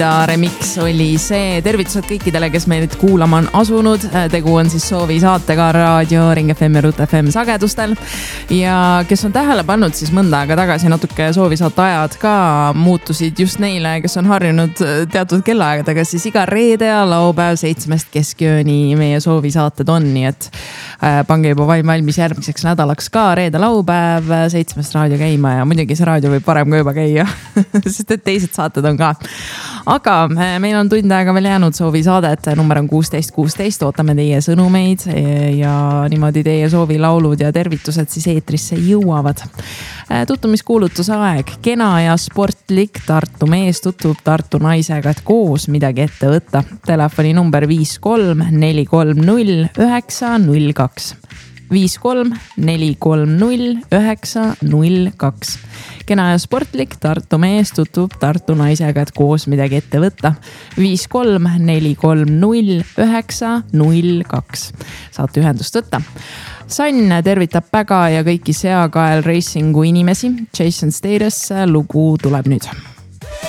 Remix oli see. Tervitused kõikidele, kes meid kuulama on asunud. Tegu on siis Soovi saatega Raadio Ring FM ja Ruut FM sagedustel. Ja kes on tähele pannud, siis mõnda aega tagasi natuke Soovi saate ajad ka muutusid just neile, kes on harjunud teatud kellaaegadega, siis iga reede ja laupäev 7 keskööni meie Soovi saated on. Nii et pange juba valmis järgmiseks nädalaks ka reede laupäev 7 raadio käima ja muidugi see raadio võib parem ka juba käia, sest et teised saated on ka. Aga meil on tund aega veel jäänud Soovi saadet, number on 1616, ootame teie sõnumeid ja niimoodi teie Soovi laulud ja tervitused siis eetrisse jõuavad. Tutvumiskuulutuse aeg, kena ja sportlik Tartu mees tutvub Tartu naisega, et koos midagi ette võtta. Telefoni number 53 430 902. 53 430 902. Kena ja sportlik Tartu mees tutvub Tartu naisega, et koos midagi ette võtta. 53 430 902. Saate ühendust võtta. Sann tervitab Päga ja kõiki Seakael Racingu inimesi. Jason Status lugu tuleb nüüd.